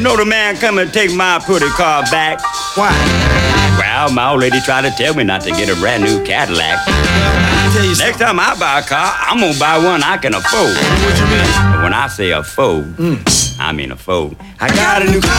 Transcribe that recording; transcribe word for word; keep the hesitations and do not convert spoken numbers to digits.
You know the man come and take my pretty car back? Why? Well, my old lady tried to tell me not to get a brand new Cadillac. I tell you Next something. time I buy a car, I'm gonna buy one I can afford. What you mean? When I say afford, mm. I mean afford. I got a new car.